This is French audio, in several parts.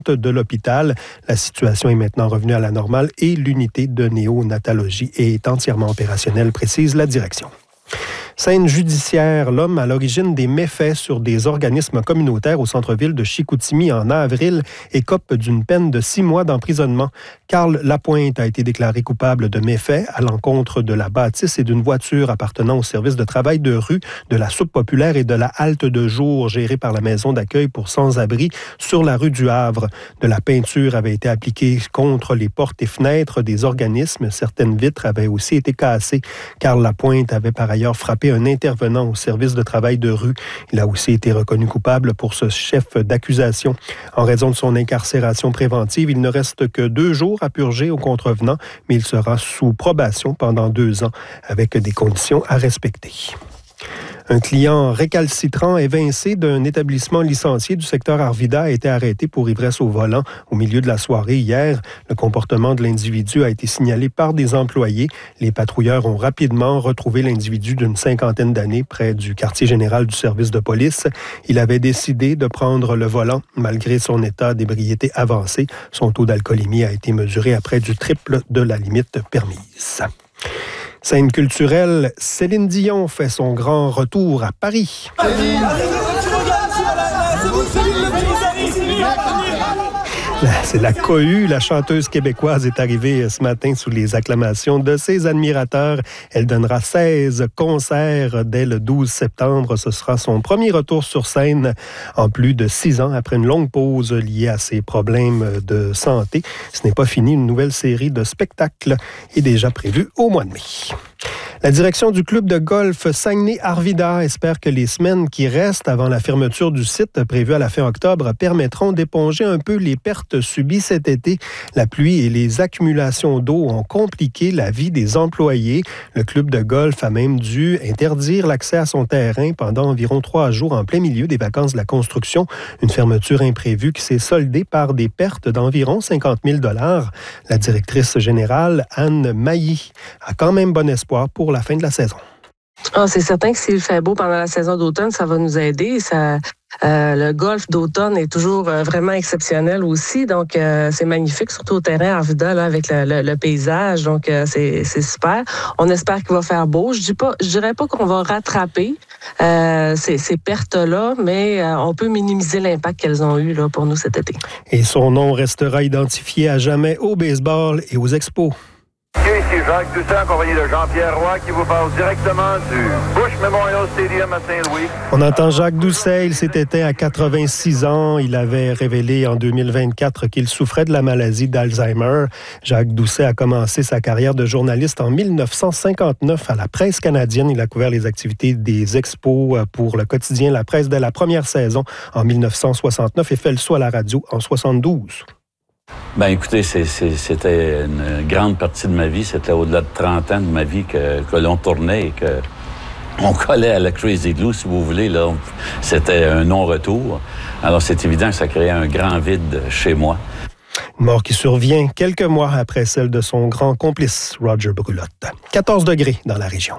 de l'hôpital. La situation est maintenant revenue à la normale et l'unité de néonatologie est entièrement opérationnelle, précise la direction. Scène judiciaire, l'homme à l'origine des méfaits sur des organismes communautaires au centre-ville de Chicoutimi en avril écope d'une peine de 6 mois d'emprisonnement. Carl Lapointe a été déclaré coupable de méfaits à l'encontre de la bâtisse et d'une voiture appartenant au service de travail de rue, de la soupe populaire et de la halte de jour gérée par la maison d'accueil pour sans-abri sur la rue du Havre. De la peinture avait été appliquée contre les portes et fenêtres des organismes. Certaines vitres avaient aussi été cassées. Carl Lapointe avait par ailleurs frappé un intervenant au service de travail de rue. Il a aussi été reconnu coupable pour ce chef d'accusation. En raison de son incarcération préventive, il ne reste que 2 jours à purger au contrevenant, mais il sera sous probation pendant 2 ans avec des conditions à respecter. Un client récalcitrant évincé d'un établissement licencié du secteur Arvida a été arrêté pour ivresse au volant au milieu de la soirée hier. Le comportement de l'individu a été signalé par des employés. Les patrouilleurs ont rapidement retrouvé l'individu d'une 50aine d'années près du quartier général du service de police. Il avait décidé de prendre le volant malgré son état d'ébriété avancé. Son taux d'alcoolémie a été mesuré à près du triple de la limite permise. Scène culturelle, Céline Dion fait son grand retour à Paris. C'est la cohue, la chanteuse québécoise est arrivée ce matin sous les acclamations de ses admirateurs. Elle donnera 16 concerts dès le 12 septembre. Ce sera son premier retour sur scène en plus de 6 ans après une longue pause liée à ses problèmes de santé. Ce n'est pas fini, une nouvelle série de spectacles est déjà prévue au mois de mai. La direction du club de golf Saguenay-Arvida espère que les semaines qui restent avant la fermeture du site prévue à la fin octobre permettront d'éponger un peu les pertes subies cet été. La pluie et les accumulations d'eau ont compliqué la vie des employés. Le club de golf a même dû interdire l'accès à son terrain pendant environ 3 jours en plein milieu des vacances de la construction. Une fermeture imprévue qui s'est soldée par des pertes d'environ 50 000 $. La directrice générale, Anne Mailly, a quand même bon espoir pour la fin de la saison. C'est certain que s'il fait beau pendant la saison d'automne, ça va nous aider. Le golf d'automne est toujours vraiment exceptionnel aussi. Donc, c'est magnifique, surtout au terrain Arvida, là, avec le paysage. Donc, c'est super. On espère qu'il va faire beau. Je dirais pas qu'on va rattraper ces pertes-là, mais on peut minimiser l'impact qu'elles ont eu là, pour nous cet été. Et son nom restera identifié à jamais au baseball et aux expos. Ici Jacques Doucet, en compagnie de Jean-Pierre Roy, qui vous parle directement du Bush Memorial Stadium à Saint-Louis. On entend Jacques Doucet, il s'est éteint à 86 ans. Il avait révélé en 2024 qu'il souffrait de la maladie d'Alzheimer. Jacques Doucet a commencé sa carrière de journaliste en 1959 à la Presse canadienne. Il a couvert les activités des expos pour le quotidien La Presse dès la première saison en 1969 et fait le saut à la radio en 72. Ben écoutez, c'était une grande partie de ma vie. C'était au-delà de 30 ans de ma vie que l'on tournait et qu'on collait à la Crazy Glue, si vous voulez. Là, c'était un non-retour. Alors, c'est évident que ça créait un grand vide chez moi. Une mort qui survient quelques mois après celle de son grand complice, Roger Brulotte. 14 degrés dans la région.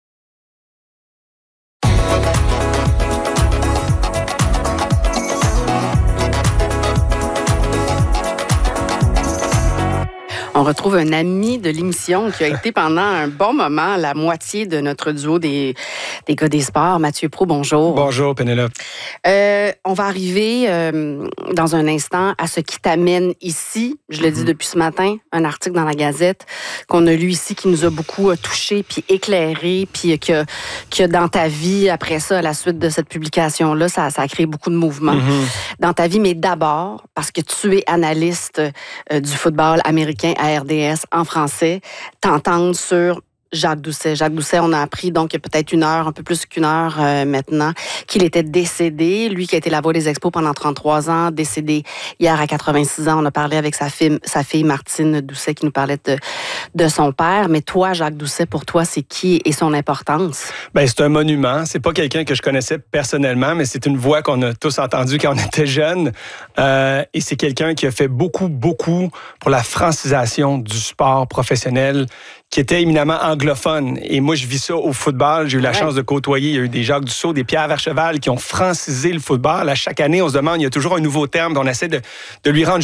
On retrouve un ami de l'émission qui a été pendant un bon moment la moitié de notre duo des gars des sports. Mathieu Pro, bonjour. Bonjour, Pénélope. On va arriver dans un instant à ce qui t'amène ici. Je le dis depuis ce matin, un article dans la Gazette qu'on a lu ici qui nous a beaucoup touchés, puis éclairés, puis que dans ta vie, après ça, à la suite de cette publication-là, ça a créé beaucoup de mouvements dans ta vie. Mais d'abord, parce que tu es analyste du football américain à RDS en français, t'entendre sur Jacques Doucet. Jacques Doucet, on a appris donc il y a peut-être une heure, un peu plus qu'une heure maintenant, qu'il était décédé. Lui qui a été la voix des Expos pendant 33 ans, décédé hier à 86 ans. On a parlé avec sa fille Martine Doucet qui nous parlait de son père. Mais toi, Jacques Doucet, pour toi, c'est qui et son importance? Ben, c'est un monument. C'est pas quelqu'un que je connaissais personnellement, mais c'est une voix qu'on a tous entendue quand on était jeunes. Et c'est quelqu'un qui a fait beaucoup pour la francisation du sport professionnel, qui était éminemment anglophone. Et moi, je vis ça au football. J'ai eu la chance de côtoyer. Il y a eu des Jacques Dussault, des Pierre Vercheval qui ont francisé le football. À chaque année, on se demande, il y a toujours un nouveau terme. On essaie de lui rendre